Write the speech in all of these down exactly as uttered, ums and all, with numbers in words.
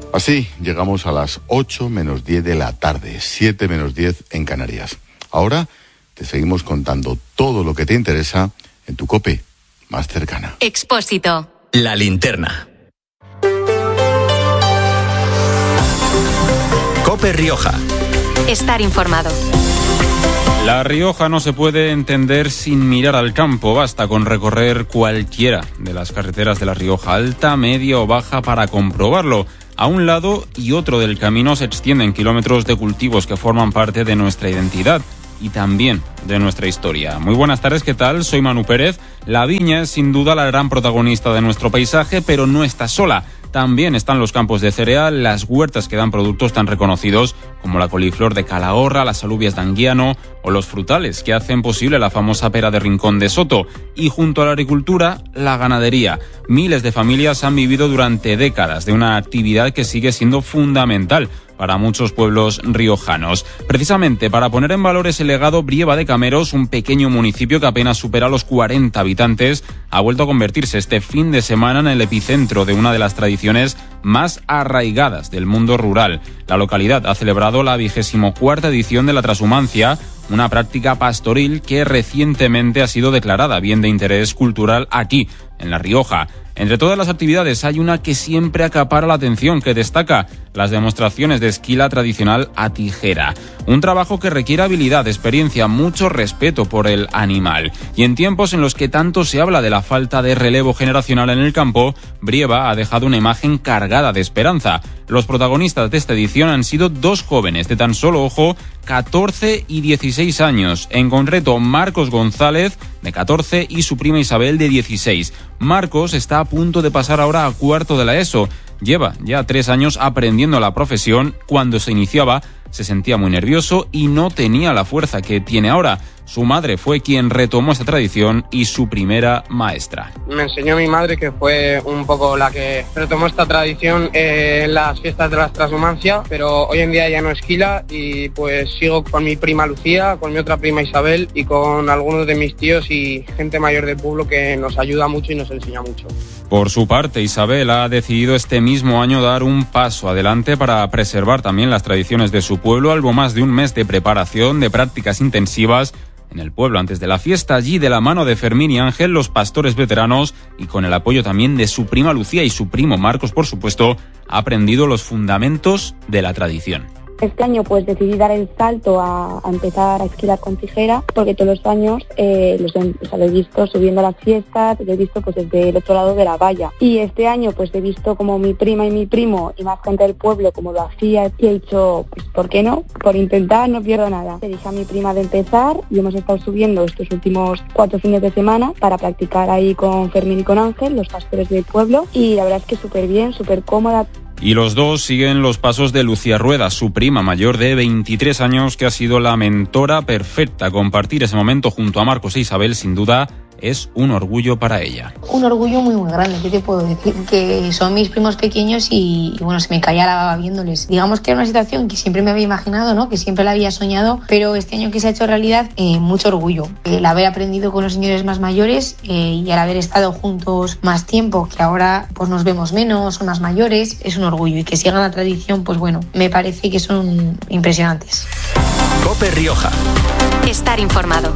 Así llegamos a las ocho menos diez de la tarde, siete menos diez en Canarias. Ahora te seguimos contando todo lo que te interesa en tu COPE más cercana. Expósito. La linterna. COPE Rioja. Estar informado. La Rioja no se puede entender sin mirar al campo. Basta con recorrer cualquiera de las carreteras de la Rioja Alta, Media o Baja para comprobarlo. A un lado y otro del camino se extienden kilómetros de cultivos que forman parte de nuestra identidad y también de nuestra historia. Muy buenas tardes, ¿qué tal? Soy Manu Pérez. La viña es sin duda la gran protagonista de nuestro paisaje, pero no está sola. También están los campos de cereal, las huertas que dan productos tan reconocidos como la coliflor de Calahorra, las alubias de Anguiano o los frutales que hacen posible la famosa pera de Rincón de Soto. Y junto a la agricultura, la ganadería. Miles de familias han vivido durante décadas de una actividad que sigue siendo fundamental para muchos pueblos riojanos. Precisamente para poner en valor ese legado, Brieva de Cameros, un pequeño municipio que apenas supera los cuarenta habitantes, ha vuelto a convertirse este fin de semana en el epicentro de una de las tradiciones más arraigadas del mundo rural. La localidad ha celebrado la vigésimo cuarta edición de la Trashumancia, una práctica pastoril que recientemente ha sido declarada bien de interés cultural aquí, en La Rioja. Entre todas las actividades hay una que siempre acapara la atención, que destaca las demostraciones de esquila tradicional a tijera. Un trabajo que requiere habilidad, experiencia, mucho respeto por el animal. Y en tiempos en los que tanto se habla de la falta de relevo generacional en el campo, Brieva ha dejado una imagen cargada de esperanza. Los protagonistas de esta edición han sido dos jóvenes de tan solo, ojo, catorce y dieciséis años. En concreto, Marcos González, de catorce, y su prima Isabel, de dieciséis. Marcos está a punto de pasar ahora a cuarto de la ESO. Lleva ya tres años aprendiendo la profesión. Cuando se iniciaba, se sentía muy nervioso y no tenía la fuerza que tiene ahora. Su madre fue quien retomó esta tradición y su primera maestra. Me enseñó mi madre, que fue un poco la que retomó esta tradición en las fiestas de la Trashumancia, pero hoy en día ya no esquila y pues sigo con mi prima Lucía, con mi otra prima Isabel y con algunos de mis tíos y gente mayor del pueblo que nos ayuda mucho y nos enseña mucho. Por su parte, Isabel ha decidido este mismo año dar un paso adelante para preservar también las tradiciones de su pueblo. Algo más de un mes de preparación, de prácticas intensivas en el pueblo antes de la fiesta, allí de la mano de Fermín y Ángel, los pastores veteranos, y con el apoyo también de su prima Lucía y su primo Marcos, por supuesto, ha aprendido los fundamentos de la tradición. Este año pues decidí dar el salto a, a empezar a esquilar con tijera, porque todos los años eh, los, o sea, lo he visto subiendo a las fiestas, lo he visto pues desde el otro lado de la valla. Y este año pues he visto como mi prima y mi primo y más gente del pueblo como lo hacía, y he dicho, pues ¿por qué no? Por intentar no pierdo nada. Le dije a mi prima de empezar y hemos estado subiendo estos últimos cuatro fines de semana para practicar ahí con Fermín y con Ángel, los pastores del pueblo, y la verdad es que súper bien, súper cómoda. Y los dos siguen los pasos de Lucía Rueda, su prima mayor de veintitrés años, que ha sido la mentora perfecta. Compartir ese momento junto a Marcos e Isabel, sin duda, es un orgullo para ella. Un orgullo muy muy grande, ¿qué te puedo decir? Que son mis primos pequeños y, y bueno, se me caía la baba viéndoles. Digamos que era una situación que siempre me había imaginado, ¿no? Que siempre la había soñado, pero este año que se ha hecho realidad, eh, mucho orgullo. El haber aprendido con los señores más mayores eh, y al haber estado juntos más tiempo, que ahora pues nos vemos menos, son más mayores, es un orgullo. Y que sigan la tradición, pues bueno, me parece que son impresionantes. COPE Rioja. Estar informado.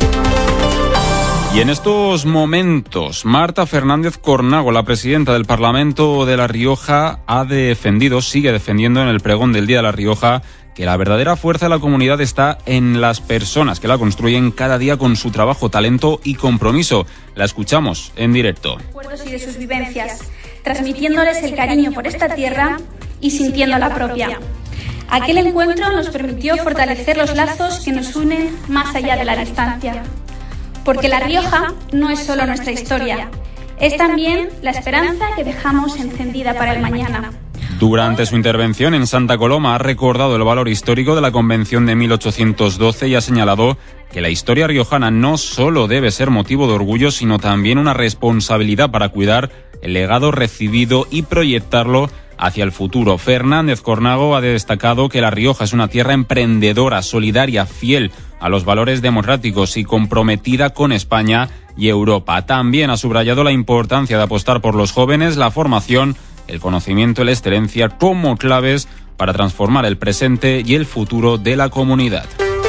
Y en estos momentos, Marta Fernández Cornago, la presidenta del Parlamento de La Rioja, ha defendido, sigue defendiendo en el pregón del Día de La Rioja, que la verdadera fuerza de la comunidad está en las personas que la construyen cada día con su trabajo, talento y compromiso. La escuchamos en directo. Y de sus vivencias, transmitiéndoles el cariño por esta tierra y sintiendo la propia. Aquel encuentro nos permitió fortalecer los lazos que nos unen más allá de la distancia. Porque La Rioja no es solo nuestra historia, es también la esperanza que dejamos encendida para el mañana. Durante su intervención en Santa Coloma ha recordado el valor histórico de la Convención de mil ochocientos doce y ha señalado que la historia riojana no solo debe ser motivo de orgullo, sino también una responsabilidad para cuidar el legado recibido y proyectarlo hacia el futuro. Fernández Cornago ha destacado que La Rioja es una tierra emprendedora, solidaria, fiel a los valores democráticos y comprometida con España y Europa. También ha subrayado la importancia de apostar por los jóvenes, la formación el conocimiento y la excelencia como claves para transformar el presente y el futuro de la comunidad.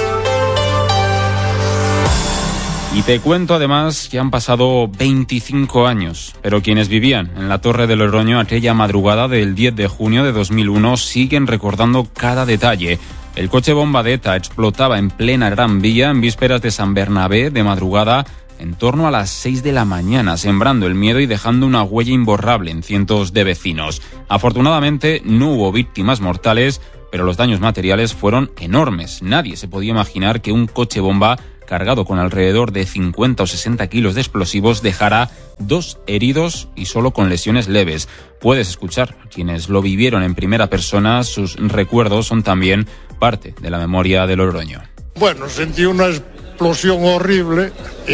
Y te cuento además que han pasado veinticinco años, pero quienes vivían en la Torre de Logroño aquella madrugada del diez de junio de dos mil uno siguen recordando cada detalle. El coche bomba de ETA explotaba en plena Gran Vía en vísperas de San Bernabé de madrugada en torno a las seis de la mañana, sembrando el miedo y dejando una huella imborrable en cientos de vecinos. Afortunadamente no hubo víctimas mortales, pero los daños materiales fueron enormes. Nadie se podía imaginar que un coche bomba cargado con alrededor de cincuenta o sesenta kilos de explosivos dejara dos heridos y solo con lesiones leves. Puedes escuchar a quienes lo vivieron en primera persona. Sus recuerdos son también parte de la memoria de Logroño. Bueno, sentí una explosión horrible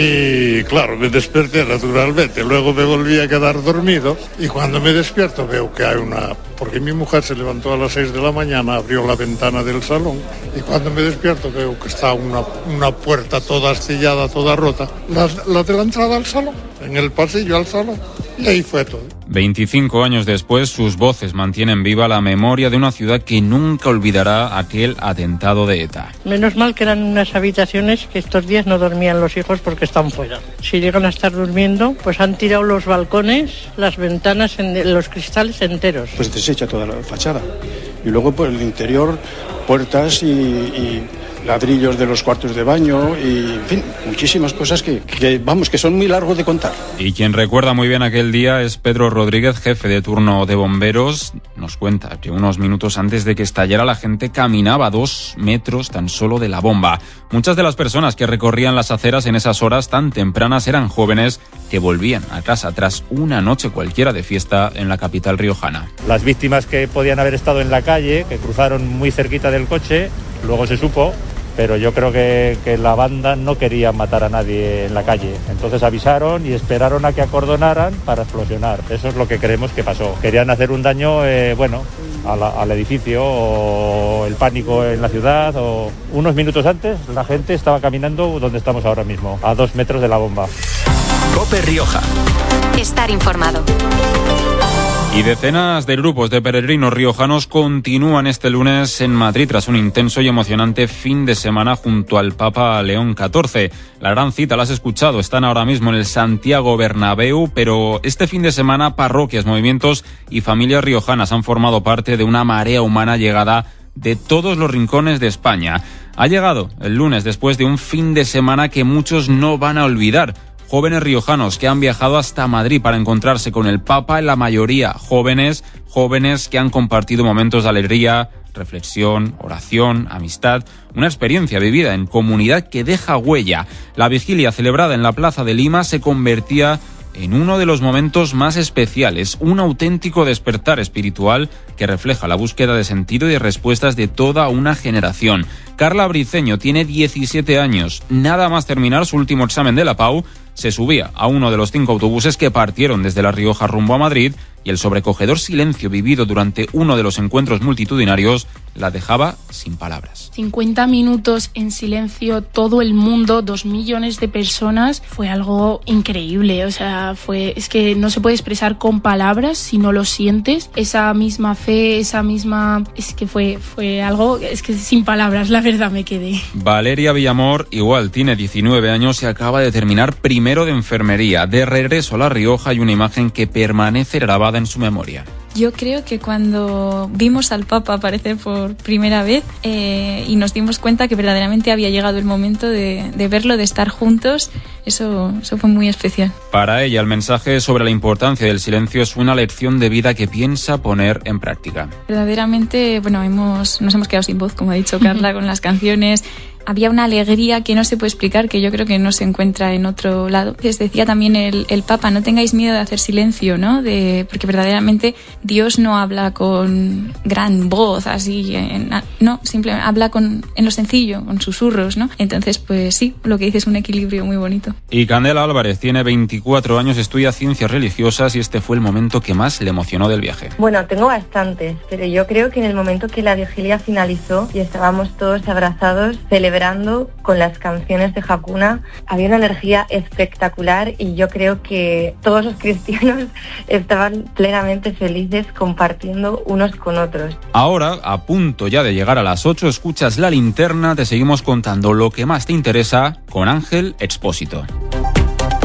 y claro, me desperté naturalmente. Luego me volví a quedar dormido y cuando me despierto veo que hay una... Porque mi mujer se levantó a las seis de la mañana, abrió la ventana del salón y cuando me despierto veo que está una, una puerta toda astillada, toda rota, la, la de la entrada al salón, en el pasillo al salón, y ahí fue todo. veinticinco años después, sus voces mantienen viva la memoria de una ciudad que nunca olvidará aquel atentado de ETA. Menos mal que eran unas habitaciones que estos días no dormían los hijos porque están fuera. Si llegan a estar durmiendo, pues han tirado los balcones, las ventanas, en, los cristales enteros. Pues deshecha toda la fachada. Y luego por el interior, puertas y... y... ladrillos de los cuartos de baño y, en fin, muchísimas cosas que, que, vamos, que son muy largos de contar. Y quien recuerda muy bien aquel día es Pedro Rodríguez, jefe de turno de bomberos. Nos cuenta que unos minutos antes de que estallara la gente caminaba a dos metros tan solo de la bomba. Muchas de las personas que recorrían las aceras en esas horas tan tempranas eran jóvenes que volvían a casa tras una noche cualquiera de fiesta en la capital riojana. Las víctimas que podían haber estado en la calle, que cruzaron muy cerquita del coche, luego se supo, pero yo creo que, que la banda no quería matar a nadie en la calle. Entonces avisaron y esperaron a que acordonaran para explosionar. Eso es lo que creemos que pasó. Querían hacer un daño, eh, bueno, a la, al edificio, o el pánico en la ciudad, o unos minutos antes la gente estaba caminando donde estamos ahora mismo, a dos metros de la bomba. COPE Rioja. Estar informado. Y decenas de grupos de peregrinos riojanos continúan este lunes en Madrid tras un intenso y emocionante fin de semana junto al Papa León catorce. La gran cita, la has escuchado, están ahora mismo en el Santiago Bernabéu, pero este fin de semana parroquias, movimientos y familias riojanas han formado parte de una marea humana llegada de todos los rincones de España. Ha llegado el lunes después de un fin de semana que muchos no van a olvidar. Jóvenes riojanos que han viajado hasta Madrid para encontrarse con el Papa, en la mayoría jóvenes, jóvenes que han compartido momentos de alegría, reflexión, oración, amistad, una experiencia vivida en comunidad que deja huella. La vigilia celebrada en la Plaza de Lima se convertía en uno de los momentos más especiales, un auténtico despertar espiritual que refleja la búsqueda de sentido y de respuestas de toda una generación. Carla Briceño tiene diecisiete años. Nada más terminar su último examen de la Pau, se subía a uno de los cinco autobuses que partieron desde La Rioja rumbo a Madrid y el sobrecogedor silencio vivido durante uno de los encuentros multitudinarios la dejaba sin palabras. cincuenta minutos en silencio, todo el mundo, dos millones de personas, fue algo increíble. O sea, fue, es que no se puede expresar con palabras si no lo sientes. Esa misma fe, esa misma... Es que fue, fue algo, es que sin palabras, la verdad me quedé. Valeria Villamor, igual, tiene diecinueve años y acaba de terminar primero de enfermería. De regreso a La Rioja hay una imagen que permanece grabada en su memoria. Yo creo que cuando vimos al Papa aparecer por primera vez eh, y nos dimos cuenta que verdaderamente había llegado el momento de, de verlo, de estar juntos, eso, eso fue muy especial. Para ella, el mensaje sobre la importancia del silencio es una lección de vida que piensa poner en práctica. Verdaderamente, bueno, hemos, nos hemos quedado sin voz, como ha dicho Carla, con las canciones. Había una alegría que no se puede explicar, que yo creo que no se encuentra en otro lado. Les decía también el, el Papa, no tengáis miedo de hacer silencio, ¿no? De, porque verdaderamente Dios no habla con gran voz, así, en, no, simplemente habla con, en lo sencillo, con susurros, ¿no? Entonces, pues sí, lo que dice es un equilibrio muy bonito. Y Candela Álvarez tiene veinticuatro años, estudia ciencias religiosas y este fue el momento que más le emocionó del viaje. Bueno, tengo bastantes, pero yo creo que en el momento que la vigilia finalizó y estábamos todos abrazados, celebrando celebrando con las canciones de Hakuna. Había una energía espectacular y yo creo que todos los cristianos estaban plenamente felices compartiendo unos con otros. Ahora, a punto ya de llegar a las ocho, escuchas La Linterna, te seguimos contando lo que más te interesa con Ángel Expósito.